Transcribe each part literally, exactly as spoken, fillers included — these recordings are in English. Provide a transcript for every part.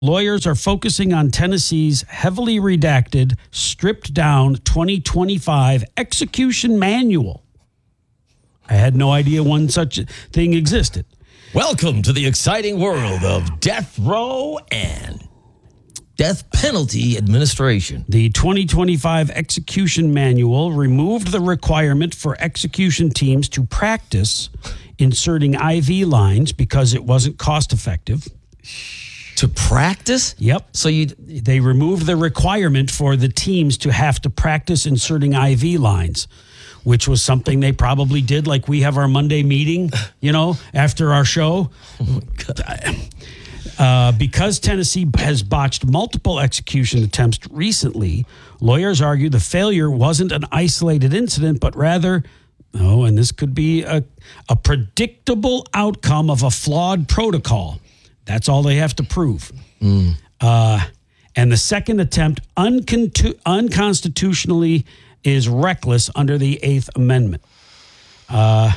Lawyers are focusing on Tennessee's heavily redacted, stripped down twenty twenty-five execution manual. I had no idea one such thing existed. Welcome to the exciting world of death row and death penalty administration. The twenty twenty-five execution manual removed the requirement for execution teams to practice inserting I V lines because it wasn't cost effective. To practice? Yep. So you they removed the requirement for the teams to have to practice inserting I V lines, which was something they probably did, like we have our Monday meeting, you know, after our show. Uh, because Tennessee has botched multiple execution attempts recently, lawyers argue the failure wasn't an isolated incident, but rather, oh, and this could be a, a predictable outcome of a flawed protocol. That's all they have to prove. Mm. Uh, and the second attempt uncon- unconstitutionally is reckless under the Eighth Amendment. Uh,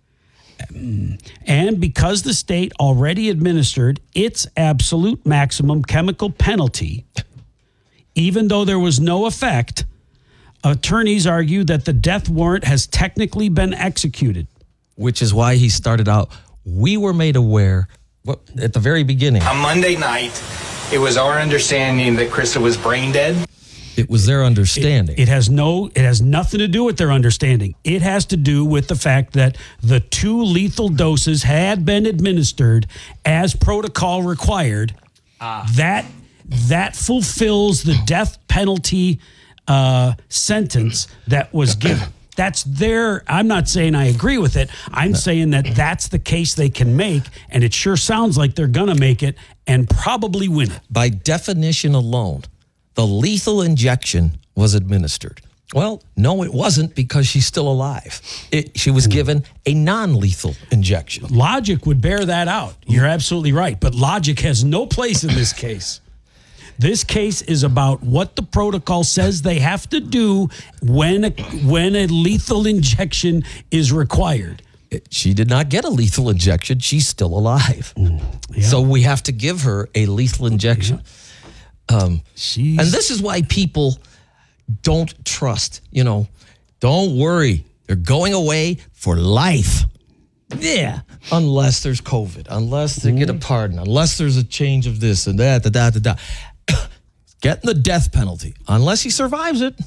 and because the state already administered its absolute maximum chemical penalty, even though there was no effect, attorneys argue that the death warrant has technically been executed. Which is why he started out, we were made aware what, at the very beginning. On Monday night, it was our understanding that Krista was brain dead. It was their understanding. It, it has no, it has nothing to do with their understanding. It has to do with the fact that the two lethal doses had been administered as protocol required. Ah. That that fulfills the death penalty uh, sentence that was given. That's their, I'm not saying I agree with it. I'm no. saying that that's the case they can make, and it sure sounds like they're going to make it and probably win it. By definition alone, the lethal injection was administered. Well, no, it wasn't, because she's still alive. It, she was given a non-lethal injection. Logic would bear that out. You're absolutely right. But logic has no place in this case. This case is about what the protocol says they have to do when a, when a lethal injection is required. She did not get a lethal injection. She's still alive. Mm, yeah. So we have to give her a lethal injection. Yeah. Um, and this is why people don't trust, you know, don't worry. They're going away for life. Yeah. Unless there's COVID, unless they mm. get a pardon, unless there's a change of this and that, da, da, da, da. Getting the death penalty, unless he survives it.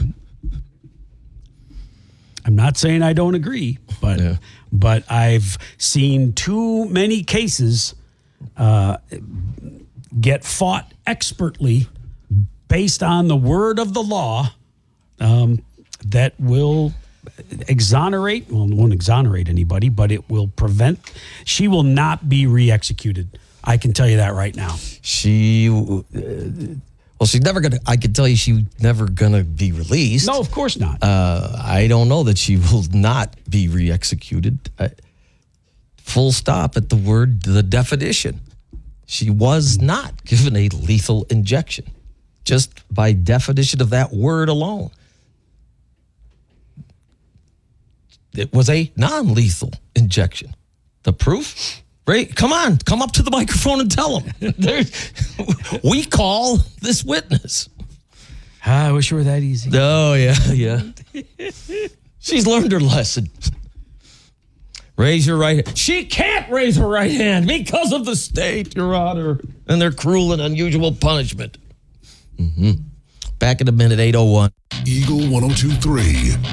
I'm not saying I don't agree, but yeah. but I've seen too many cases uh, get fought expertly based on the word of the law um, that will exonerate, well, it won't exonerate anybody, but it will prevent, she will not be re-executed. I can tell you that right now. She, uh, well, she's never going to, I can tell you she's never going to be released. No, of course not. Uh, I don't know that she will not be re-executed. Uh, full stop at the word, the definition. She was not given a lethal injection, just by definition of that word alone. It was a non-lethal injection. The proof? Ray, come on, come up to the microphone and tell them. We call this witness. I wish it were that easy. Oh, yeah, yeah. She's learned her lesson. Raise your right hand. She can't raise her right hand because of the state, Your Honor, and their cruel and unusual punishment. Mm-hmm. Back in a minute, eight oh one. Eagle one oh two three.